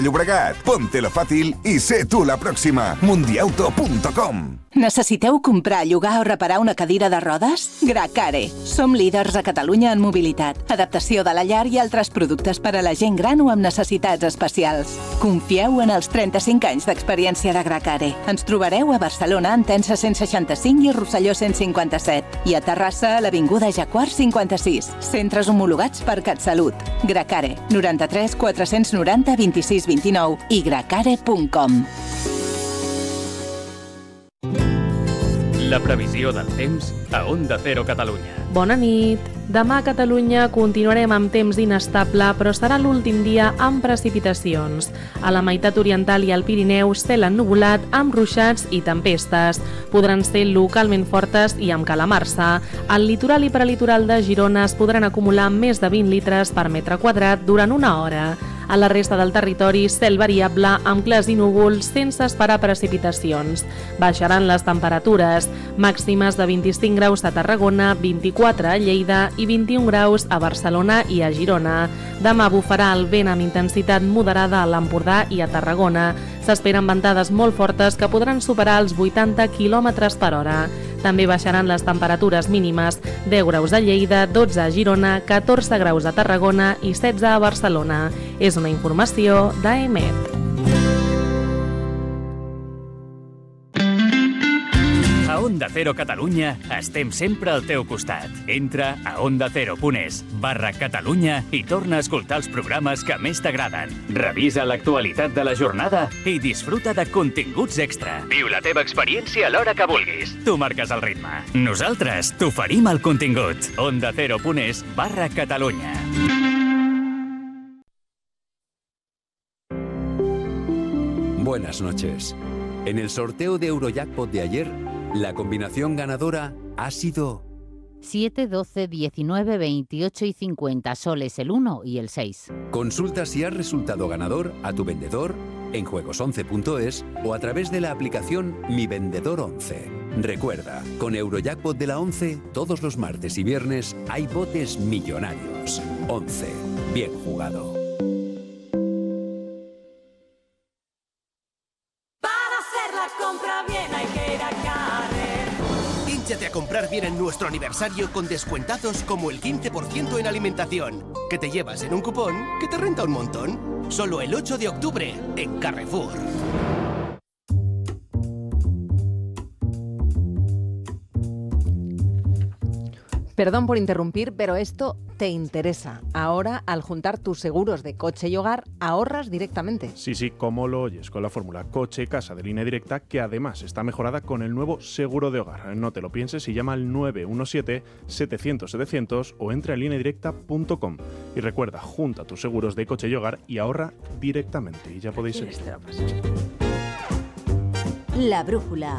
Llobregat, póntelo fàcil i sé tu la pròxima. Mundiauto.com. Necessiteu comprar, llogar o reparar una cadira de rodes? Gracare. Som líders a Catalunya en mobilitat, adaptació de la llar i altres productes per a la gent gran o amb necessitats especials. Confieu en els 35 anys d'experiència de Gracare. Ens trobareu a Barcelona, en Tensa 165 i Rosselló 157. I a Terrassa, a l'Avinguda Jaguar 56. Centres homologats per CatSalut. Gracare. 93 490 26 29 i gracare.com. La previsió del temps a Onda Cero Catalunya. Bona nit. Demà a Catalunya continuarem amb temps inestable, però serà l'últim dia amb precipitacions. A la meitat oriental i al Pirineu, cel ennuvolat amb ruixats i tempestes. Podran ser localment fortes i amb calamarsa. Al litoral i prelitoral de Girona es podran acumular més de 20 litres per metre quadrat durant una hora. A la resta del territori, cel variable amb clars i núvols sense esperar precipitacions. Baixaran les temperatures, màximes de 25 graus a Tarragona, 24 a Lleida i 21 graus a Barcelona i a Girona. Demà bufarà el vent amb intensitat moderada a l'Empordà i a Tarragona. S'esperen ventades molt fortes que podran superar els 80 km per hora. També baixaran les temperatures mínimes, 10 graus a Lleida, 12 a Girona, 14 graus a Tarragona i 16 a Barcelona. És una informació d'AEMET. A Onda Cero Catalunya estem sempre al teu costat. Entra a ondacero.es/Catalunya i torna a escoltar els programes que més t'agraden. Revisa l'actualitat de la jornada i disfruta de continguts extra. Viu la teva experiència a l'hora que vulguis. Tu marques el ritme. Nosaltres t'oferim el contingut. ondacero.es/Catalunya. Buenas noches. En el sorteo de Eurojackpot de ayer, la combinación ganadora ha sido 7, 12, 19, 28 y 50 soles el 1 y el 6. Consulta si has resultado ganador a tu vendedor en juegos11.es o a través de la aplicación Mi Vendedor 11. Recuerda, con Eurojackpot de la 11, todos los martes y viernes hay botes millonarios. 11. Bien jugado. A comprar bien en nuestro aniversario con descuentazos como el 15% en alimentación, que te llevas en un cupón que te renta un montón. Solo el 8 de octubre en Carrefour. Perdón por interrumpir, pero esto te interesa. Ahora, al juntar tus seguros de coche y hogar, ahorras directamente. Sí, como lo oyes, con la fórmula Coche Casa de Línea Directa, que además está mejorada con el nuevo seguro de hogar. No te lo pienses y llama al 917-700-700 o entra a lineadirecta.com. Y recuerda, junta tus seguros de coche y hogar y ahorra directamente. Y ya podéis seguir. La brújula.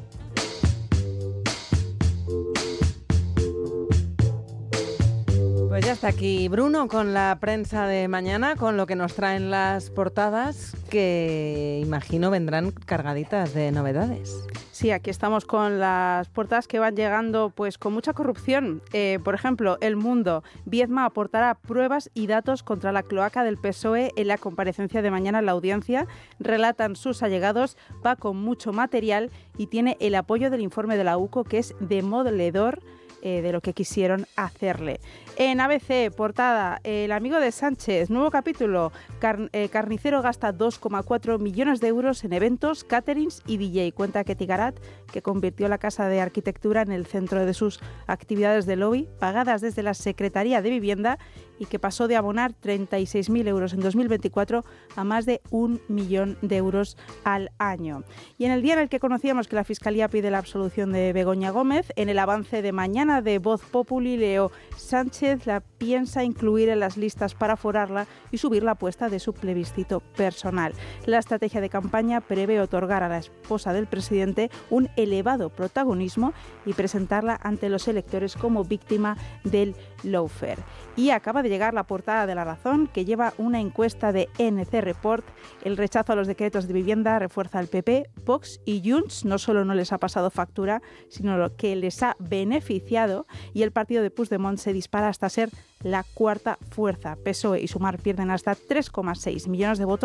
Pues ya está aquí Bruno con la prensa de mañana, con lo que nos traen las portadas, que imagino vendrán cargaditas de novedades. Sí, aquí estamos con las portadas que van llegando pues con mucha corrupción. Por ejemplo, El Mundo. Viedma aportará pruebas y datos contra la cloaca del PSOE en la comparecencia de mañana en la audiencia. Relatan sus allegados, va con mucho material y tiene el apoyo del informe de la UCO, que es demoledor de lo que quisieron hacerle. En ABC, portada, el amigo de Sánchez, nuevo capítulo, Carnicero gasta 2,4 millones de euros en eventos, caterings y DJ. Cuenta Ketty Garat, que convirtió la Casa de Arquitectura en el centro de sus actividades de lobby, pagadas desde la Secretaría de Vivienda, y que pasó de abonar 36.000 euros en 2024 a más de 1 millón de euros al año. Y en el día en el que conocíamos que la Fiscalía pide la absolución de Begoña Gómez, en el avance de mañana de Voz Populi leo: Sánchez la piensa incluir en las listas para forarla y subir la apuesta de su plebiscito personal. La estrategia de campaña prevé otorgar a la esposa del presidente un elevado protagonismo y presentarla ante los electores como víctima del lawfare. Y acaba de llegar la portada de La Razón, que lleva una encuesta de NC Report. El rechazo a los decretos de vivienda refuerza al PP, Vox y Junts. No solo no les ha pasado factura, sino lo que les ha beneficiado, y el partido de Puigdemont se dispara hasta ser la cuarta fuerza. PSOE y Sumar pierden hasta 3,6 millones de votos